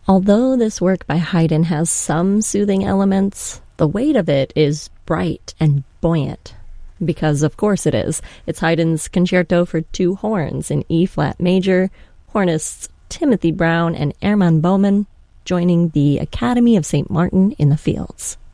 Although this work by Haydn has some soothing elements, the weight of it is bright and buoyant. Because of course it is. It's Haydn's Concerto for Two Horns in E-flat major, hornists Timothy Brown and Hermann Baumann joining the Academy of St. Martin in the Fields.